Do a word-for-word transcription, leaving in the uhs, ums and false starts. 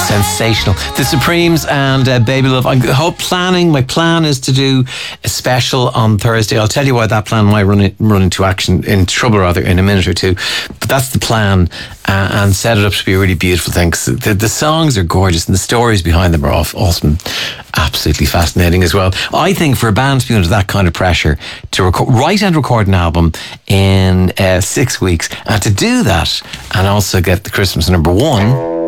Sensational. The Supremes and uh, Baby Love. I'm hope planning. My plan is to do a special on Thursday. I'll tell you why that plan might run, in, run into action, in trouble rather, in a minute or two. But that's the plan, uh, and set it up to be a really beautiful thing. Cause the, the songs are gorgeous and the stories behind them are awesome. Absolutely fascinating as well. I think for a band to be under that kind of pressure to record, write and record an album in uh, six weeks, and to do that and also get the Christmas number one